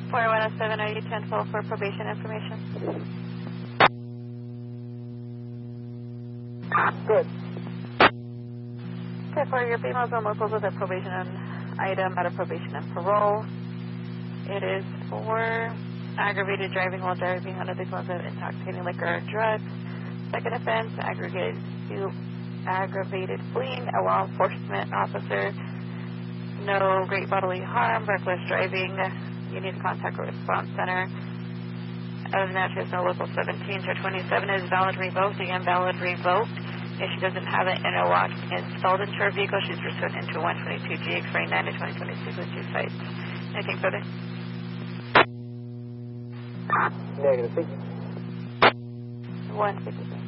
4107, are you 10-4 for probation information? Good. Okay, for your females and locals with a probation item out of probation and parole, it is for aggravated driving while driving under the influence of intoxicating liquor or drugs. Second offense, aggravated fleeing a law enforcement officer. No great bodily harm, reckless driving. You need to contact a response center. Other than that, she has no local 17. Her 27 is valid revoked. Again, valid revoked. If she doesn't have an interlock installed into her vehicle, she's pursuant into 122 GX 9 to 2026 with 2 sites. Anything further? Negative. 156.